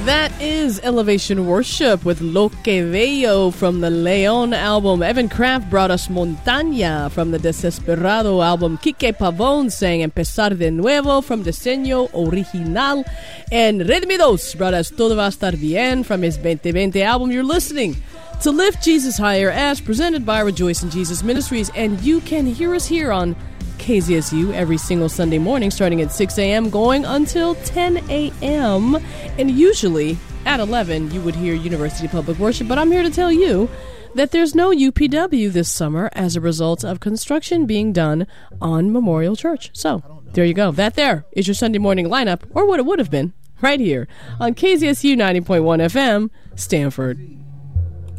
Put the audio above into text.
That is Elevation Worship with Lo Que Veo from the Leon album. Evan Kraft brought us Montaña from the Desesperado album. Quique Pavón sang Empezar de Nuevo from Diseño Original. And Redimidos brought us Todo Va a Estar Bien from his 2020 album. You're listening to Lift Jesus Higher as presented by Rejoice in Jesus Ministries. And you can hear us here on KZSU every single Sunday morning starting at 6 a.m. going until 10 a.m. And usually at 11 you would hear University Public Worship, but I'm here to tell you that there's no UPW this summer as a result of construction being done on Memorial Church. So there you go. That there is your Sunday morning lineup, or what it would have been, right here on KZSU 90.1 FM, Stanford.